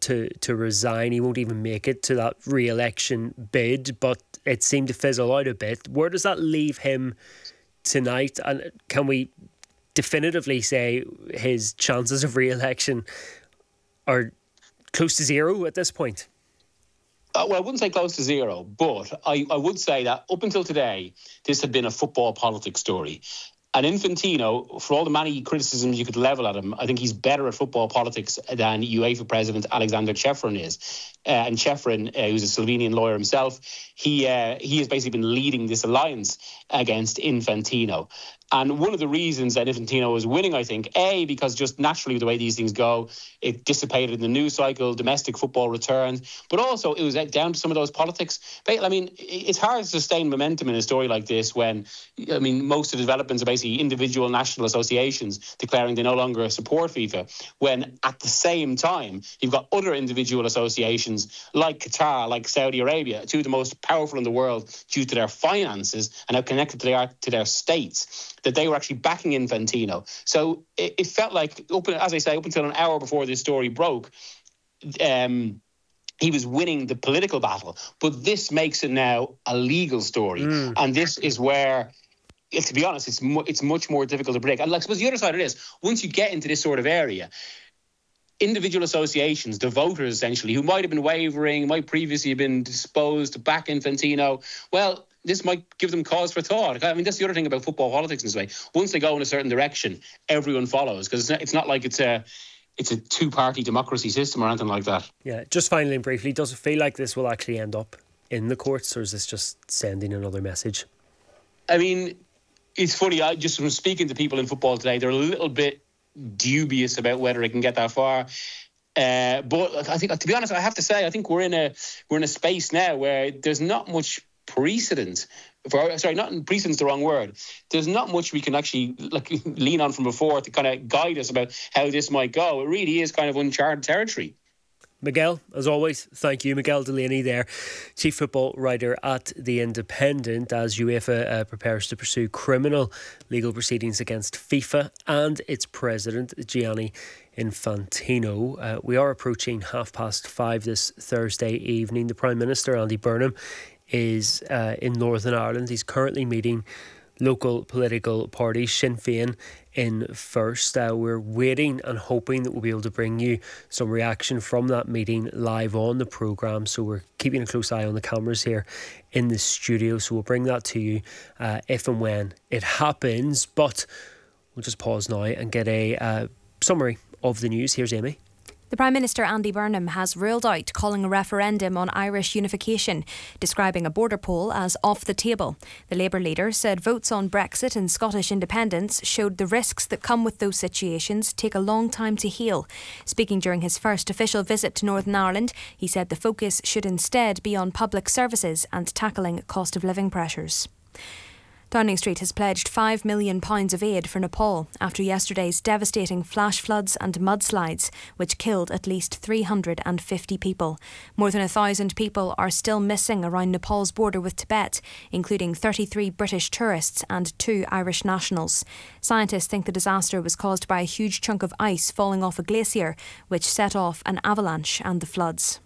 to resign. He won't even make it to that re-election bid, but it seemed to fizzle out a bit. Where does that leave him tonight? And can we definitively say his chances of re-election are close to zero at this point? Well, I wouldn't say close to zero, but I would say that up until today, this had been a football politics story. And Infantino, for all the many criticisms you could level at him, I think he's better at football politics than UEFA President Alexander Čeferin is. And Čeferin, who's a Slovenian lawyer himself, he has basically been leading this alliance against Infantino. And one of the reasons that Infantino was winning, I think, because just naturally the way these things go, it dissipated in the news cycle, domestic football returned, but also it was down to some of those politics. I mean, it's hard to sustain momentum in a story like this when, I mean, most of the developments are basically individual national associations declaring they no longer support FIFA, when at the same time you've got other individual associations like Qatar, like Saudi Arabia, two of the most powerful in the world due to their finances and how connected they are to their states, that they were actually backing Infantino. So it felt like, as I say, up until an hour before this story broke, he was winning the political battle. But this makes it now a legal story. And this is where, to be honest, it's much more difficult to break. And I suppose the other side of this, once you get into this sort of area, individual associations, the voters essentially, who might have been wavering, might previously have been disposed to back Infantino, well, this might give them cause for thought. I mean, that's the other thing about football politics in this way. Once they go in a certain direction, everyone follows, because it's not like it's a two-party democracy system or anything like that. Yeah, just finally and briefly, does it feel like this will actually end up in the courts, or is this just sending another message? I mean, it's funny, I just from speaking to people in football today, they're a little bit dubious about whether it can get that far. But I think, to be honest, I have to say, I think we're in a space now where there's not much precedent. Precedent's the wrong word. There's not much we can actually lean on from before to kind of guide us about how this might go. It really is kind of uncharted territory. Miguel, as always, thank you. Miguel Delaney there, chief football writer at The Independent, as UEFA prepares to pursue criminal legal proceedings against FIFA and its president, Gianni Infantino. We are approaching 5:30 this Thursday evening. The Prime Minister, Andy Burnham, is in Northern Ireland. He's currently meeting local political parties, Sinn Féin in first. We're waiting and hoping that we'll be able to bring you some reaction from that meeting live on the programme, so we're keeping a close eye on the cameras here in the studio, so we'll bring that to you if and when it happens. But we'll just pause now and get a summary of the news. Here's Amy. The Prime Minister Andy Burnham has ruled out calling a referendum on Irish unification, describing a border poll as off the table. The Labour leader said votes on Brexit and Scottish independence showed the risks that come with those situations take a long time to heal. Speaking during his first official visit to Northern Ireland, he said the focus should instead be on public services and tackling cost of living pressures. Downing Street has pledged £5 million of aid for Nepal after yesterday's devastating flash floods and mudslides, which killed at least 350 people. More than 1,000 people are still missing around Nepal's border with Tibet, including 33 British tourists and 2 Irish nationals. Scientists think the disaster was caused by a huge chunk of ice falling off a glacier, which set off an avalanche and the floods.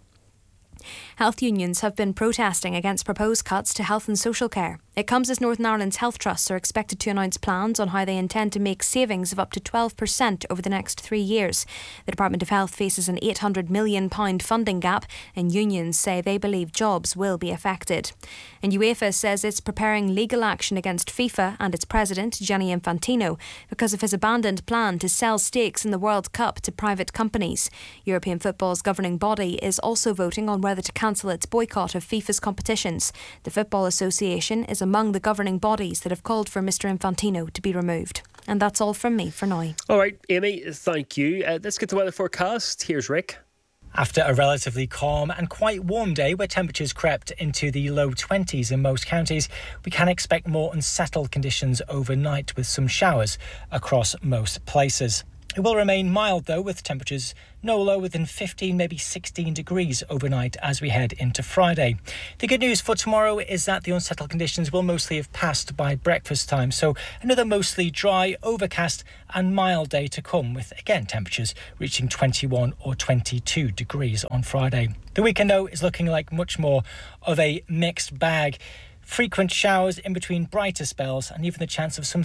Health unions have been protesting against proposed cuts to health and social care. It comes as Northern Ireland's health trusts are expected to announce plans on how they intend to make savings of up to 12% over the next 3 years. The Department of Health faces an £800 million funding gap, and unions say they believe jobs will be affected. And UEFA says it's preparing legal action against FIFA and its president, Gianni Infantino, because of his abandoned plan to sell stakes in the World Cup to private companies. European football's governing body is also voting on whether to cancel its boycott of FIFA's competitions. The Football Association is among the governing bodies that have called for Mr Infantino to be removed. And that's all from me for now. All right, Amy, thank you. Let's get the weather forecast. Here's Rick. After a relatively calm and quite warm day where temperatures crept into the low 20s in most counties, we can expect more unsettled conditions overnight with some showers across most places. It will remain mild though, with temperatures no lower than 15, maybe 16 degrees overnight as we head into Friday. The good news for tomorrow is that the unsettled conditions will mostly have passed by breakfast time, so another mostly dry, overcast and mild day to come, with again temperatures reaching 21 or 22 degrees on Friday. The weekend though is looking like much more of a mixed bag. Frequent showers in between brighter spells and even the chance of some